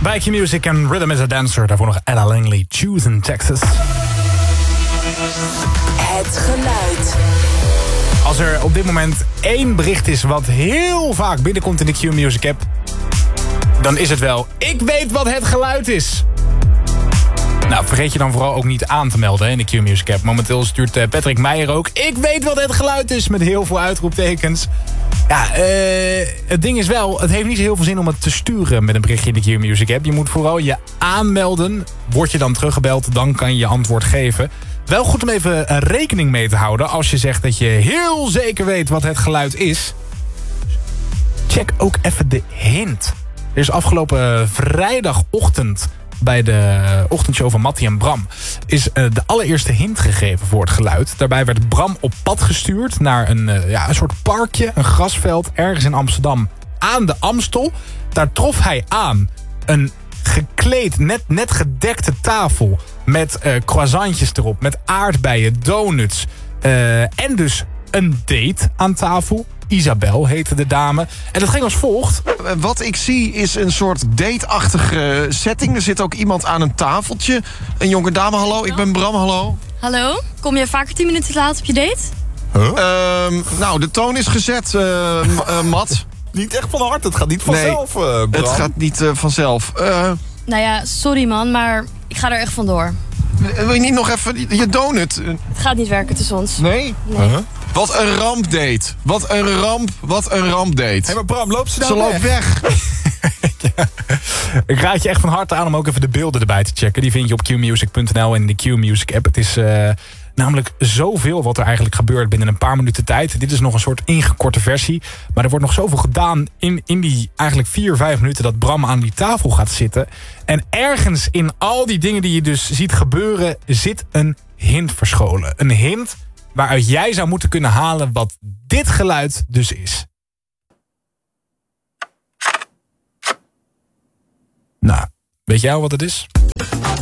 Bij Q-Music en Rhythm is a Dancer. Daarvoor nog Ella Langley, Choose in Texas. Het geluid. Als er op dit moment één bericht is wat heel vaak binnenkomt in de Q-Music app, dan is het wel: ik weet wat het geluid is. Nou, vergeet je dan vooral ook niet aan te melden in de Q-Music app. Momenteel stuurt Patrick Meijer ook: ik weet wat het geluid is, met heel veel uitroeptekens. Ja, het ding is wel, het heeft niet zo heel veel zin om het te sturen met een berichtje in de Q-Music app. Je moet vooral je aanmelden. Word je dan teruggebeld, dan kan je je antwoord geven. Wel goed om even rekening mee te houden als je zegt dat je heel zeker weet wat het geluid is. Check ook even de hint. Er is afgelopen vrijdagochtend bij de ochtendshow van Mattie en Bram is de allereerste hint gegeven voor het geluid. Daarbij werd Bram op pad gestuurd naar een soort parkje, een grasveld ergens in Amsterdam aan de Amstel. Daar trof hij aan een gekleed, net gedekte tafel met croissantjes erop, met aardbeien, donuts en dus een date aan tafel. Isabel heette de dame. En dat ging als volgt. Wat ik zie is een soort date-achtige setting. Er zit ook iemand aan een tafeltje. Een jonge dame, hallo, ik ben Bram, hallo. Hallo, kom je vaker 10 minuten te laat op je date? Nou, de toon is gezet, Matt. Niet echt van harte, het gaat niet vanzelf, Bram. Het gaat niet vanzelf. Nou ja, sorry man, maar ik ga er echt vandoor. Wil je niet nog even je donut? Het gaat niet werken tussen ons. Nee? Wat een rampdate. Wat een rampdate. Hé, maar Bram, loop ze dan Ze loopt weg. Ja. Ik raad je echt van harte aan om ook even de beelden erbij te checken. Die vind je op qmusic.nl en in de Q-Music app. Het is namelijk zoveel wat er eigenlijk gebeurt binnen een paar minuten tijd. Dit is nog een soort ingekorte versie. Maar er wordt nog zoveel gedaan in die eigenlijk 4-5 minuten dat Bram aan die tafel gaat zitten. En ergens in al die dingen die je dus ziet gebeuren zit een hint verscholen. Een hint waaruit jij zou moeten kunnen halen wat dit geluid dus is. Nou, weet jij al wat het is?